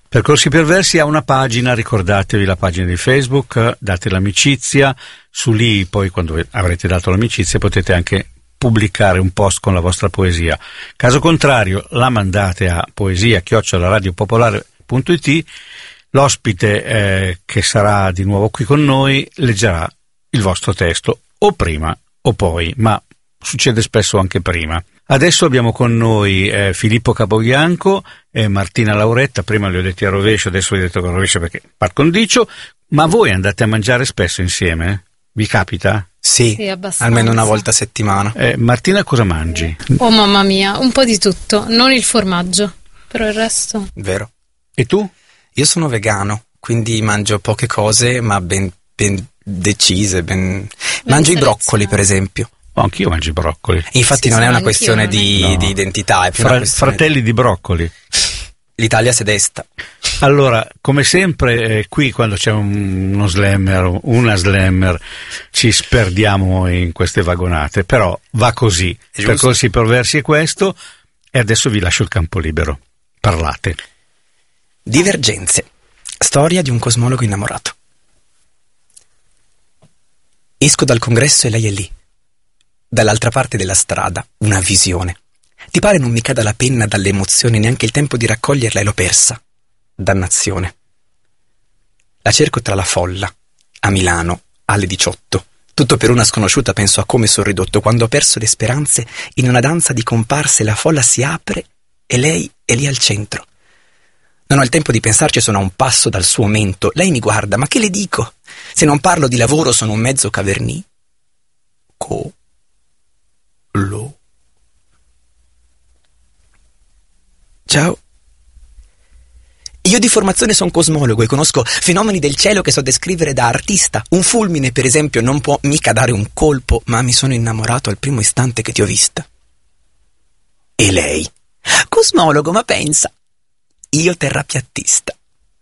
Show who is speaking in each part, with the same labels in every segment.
Speaker 1: Percorsi Perversi ha una pagina, ricordatevi la pagina di Facebook, date l'amicizia, su lì poi quando avrete dato l'amicizia potete anche pubblicare un post con la vostra poesia. Caso contrario la mandate a poesia@radiopopolare.it, l'ospite che sarà di nuovo qui con noi leggerà il vostro testo o prima o poi, ma succede spesso anche prima. Adesso abbiamo con noi Filippo Capobianco e Martina Lauretta. Prima li ho detti a rovescio, adesso li ho detto a rovescio perché par condicio. Ma voi andate a mangiare spesso insieme? Vi capita?
Speaker 2: Sì, almeno una volta a settimana.
Speaker 1: Martina, cosa mangi?
Speaker 3: Oh mamma mia, un po' di tutto, non il formaggio, però il resto.
Speaker 2: Vero.
Speaker 1: E tu?
Speaker 2: Io sono vegano, quindi mangio poche cose, ma ben decise, mangio i broccoli, per esempio.
Speaker 1: Oh, anch'io mangio i broccoli.
Speaker 2: Infatti non è una questione di identità, è più una questione
Speaker 1: fratelli di broccoli.
Speaker 2: L'Italia si desta.
Speaker 1: Allora, come sempre, qui quando c'è uno slammer o una slammer ci sperdiamo in queste vagonate, però va così. Percorsi Perversi è questo, e adesso vi lascio il campo libero. Parlate.
Speaker 2: Divergenze. Storia di un cosmologo innamorato. Esco dal congresso e lei è lì. Dall'altra parte della strada, una visione. Ti pare non mi cada la penna dalle emozioni, neanche il tempo di raccoglierla e l'ho persa. Dannazione. La cerco tra la folla, a Milano, alle 18. Tutto per una sconosciuta, penso a come sono ridotto. Quando ho perso le speranze, in una danza di comparse la folla si apre e lei è lì al centro. Non ho il tempo di pensarci, sono a un passo dal suo mento. Lei mi guarda, ma che le dico? Se non parlo di lavoro sono un mezzo cavernì. Ciao. Io di formazione sono cosmologo e conosco fenomeni del cielo che so descrivere da artista. Un fulmine, per esempio, non può mica dare un colpo, ma mi sono innamorato al primo istante che ti ho vista. E lei? Cosmologo, ma pensa. Io terrapiattista.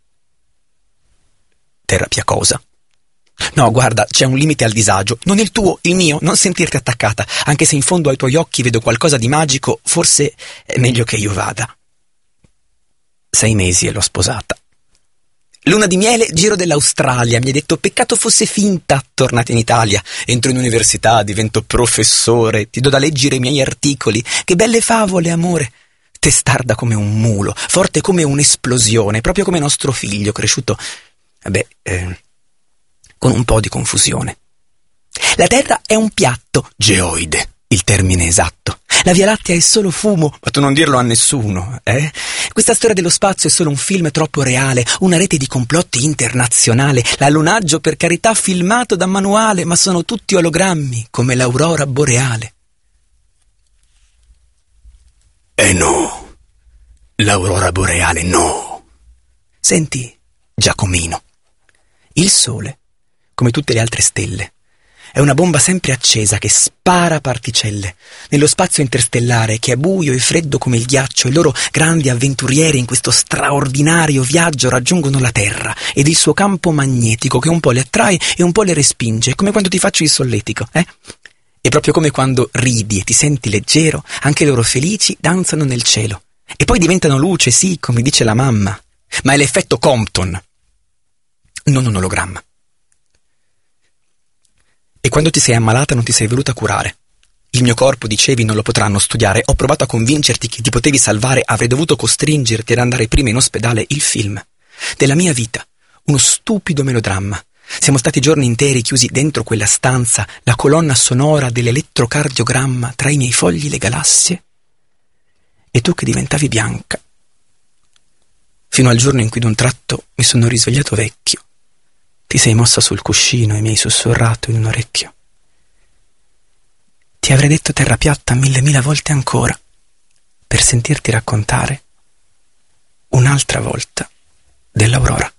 Speaker 2: Terapia cosa? No, guarda, c'è un limite al disagio. Non il tuo, il mio, non sentirti attaccata. Anche se in fondo ai tuoi occhi vedo qualcosa di magico, forse è meglio che io vada. 6 mesi e l'ho sposata. Luna di miele, giro dell'Australia. Mi hai detto peccato fosse finta. Tornata in Italia, entro in università, divento professore, ti do da leggere i miei articoli. Che belle favole, amore. Testarda come un mulo, forte come un'esplosione, proprio come nostro figlio cresciuto, con un po' di confusione. La Terra è un piatto, geoide, il termine esatto. La Via Lattea è solo fumo, ma tu non dirlo a nessuno, eh? Questa storia dello spazio è solo un film troppo reale, una rete di complotti internazionale. L'allunaggio, per carità, filmato da manuale, ma sono tutti ologrammi, come l'aurora boreale. No, l'aurora boreale no. Senti, Giacomino, il sole, come tutte le altre stelle, è una bomba sempre accesa che spara particelle nello spazio interstellare che è buio e freddo come il ghiaccio, e loro grandi avventurieri in questo straordinario viaggio raggiungono la Terra ed il suo campo magnetico che un po' le attrae e un po' le respinge, come quando ti faccio il solletico, E proprio come quando ridi e ti senti leggero, anche loro felici danzano nel cielo. E poi diventano luce, sì, come dice la mamma. Ma è l'effetto Compton, non un ologramma. E quando ti sei ammalata non ti sei voluta curare. Il mio corpo, dicevi, non lo potranno studiare. Ho provato a convincerti che ti potevi salvare. Avrei dovuto costringerti ad andare prima in ospedale. Il film della mia vita, uno stupido melodramma. Siamo stati giorni interi chiusi dentro quella stanza, la colonna sonora dell'elettrocardiogramma, tra i miei fogli le galassie, e tu che diventavi bianca, fino al giorno in cui d'un tratto mi sono risvegliato vecchio. Ti sei mossa sul cuscino e mi hai sussurrato in un orecchio. Ti avrei detto terra piatta 1000 volte ancora, per sentirti raccontare un'altra volta dell'aurora.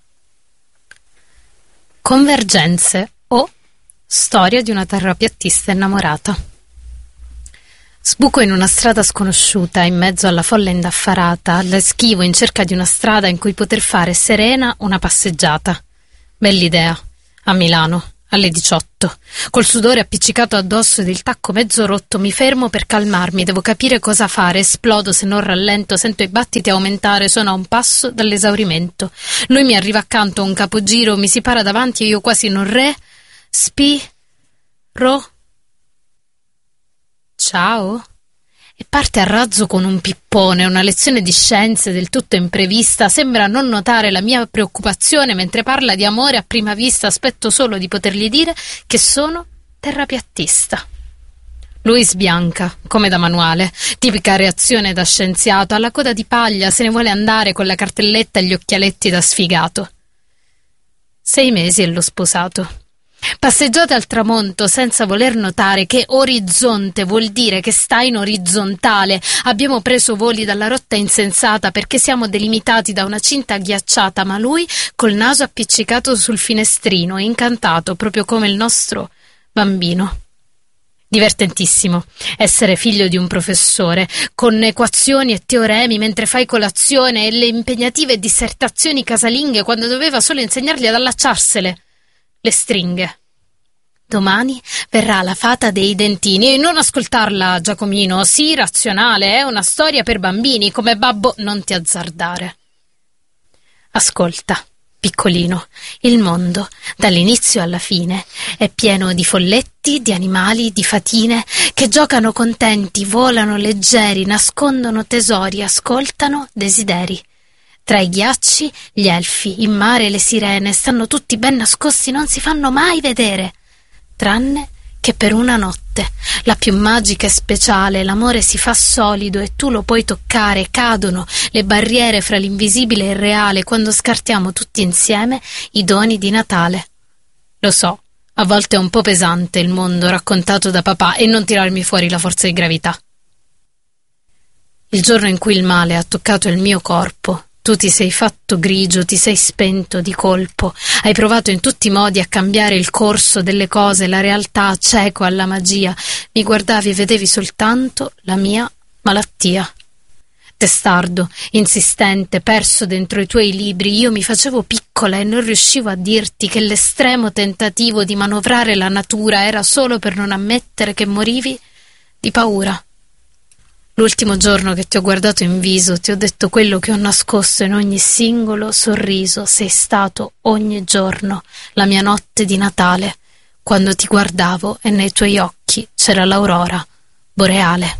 Speaker 3: Convergenze o storia di una terrapiattista innamorata. Sbuco in una strada sconosciuta, in mezzo alla folla indaffarata, la schivo in cerca di una strada in cui poter fare serena una passeggiata. Bell'idea. A Milano, alle 18. Col sudore appiccicato addosso ed il tacco mezzo rotto mi fermo per calmarmi, devo capire cosa fare, esplodo se non rallento, sento i battiti aumentare, sono a un passo dall'esaurimento. Lui mi arriva accanto, un capogiro, mi si para davanti e io quasi non Ciao? E parte a razzo con un pippone, una lezione di scienze del tutto imprevista, sembra non notare la mia preoccupazione mentre parla di amore a prima vista, aspetto solo di potergli dire che sono terrapiattista. Lui sbianca, come da manuale, tipica reazione da scienziato, alla coda di paglia, se ne vuole andare con la cartelletta e gli occhialetti da sfigato. 6 mesi e l'ho sposato. Passeggiate al tramonto senza voler notare che orizzonte vuol dire che sta in orizzontale. Abbiamo preso voli dalla rotta insensata perché siamo delimitati da una cinta ghiacciata, ma lui col naso appiccicato sul finestrino, incantato, proprio come il nostro bambino. Divertentissimo essere figlio di un professore, con equazioni e teoremi mentre fai colazione e le impegnative dissertazioni casalinghe quando doveva solo insegnargli ad allacciarsele. Le stringhe. Domani verrà la fata dei dentini e non ascoltarla, Giacomino, sii razionale, è una storia per bambini, come babbo non ti azzardare. Ascolta, piccolino, il mondo, dall'inizio alla fine, è pieno di folletti, di animali, di fatine, che giocano contenti, volano leggeri, nascondono tesori, ascoltano desideri. Tra i ghiacci, gli elfi, in mare le sirene, stanno tutti ben nascosti, non si fanno mai vedere. Tranne che per una notte, la più magica e speciale, l'amore si fa solido e tu lo puoi toccare, cadono le barriere fra l'invisibile e il reale quando scartiamo tutti insieme i doni di Natale. Lo so, a volte è un po' pesante il mondo raccontato da papà e non tirarmi fuori la forza di gravità. Il giorno in cui il male ha toccato il mio corpo, tu ti sei fatto grigio, ti sei spento di colpo, hai provato in tutti i modi a cambiare il corso delle cose, la realtà, cieco alla magia, mi guardavi e vedevi soltanto la mia malattia. Testardo, insistente, perso dentro i tuoi libri, io mi facevo piccola e non riuscivo a dirti che l'estremo tentativo di manovrare la natura era solo per non ammettere che morivi di paura. L'ultimo giorno che ti ho guardato in viso ti ho detto quello che ho nascosto in ogni singolo sorriso. Sei stato ogni giorno la mia notte di Natale, quando ti guardavo e nei tuoi occhi c'era l'aurora boreale.